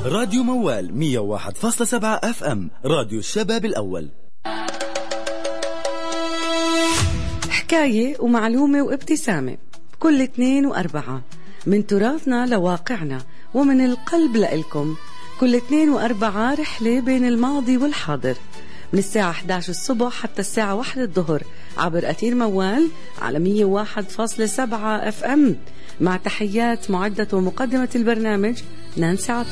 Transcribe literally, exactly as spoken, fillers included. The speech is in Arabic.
راديو موال مية وواحد فاصلة سبعة اف ام، راديو الشباب الأول. حكاية ومعلومة وابتسامة، كل اثنين وأربعة، من تراثنا لواقعنا ومن القلب لإلكم. كل اثنين وأربعة رحلة بين الماضي والحاضر، من الساعة إحدى عشر الصبح حتى الساعة واحدة الظهر عبر أثير موال على مية وواحد فاصلة سبعة اف ام، مع تحيات معدة ومقدمة البرنامج نانسي عطا.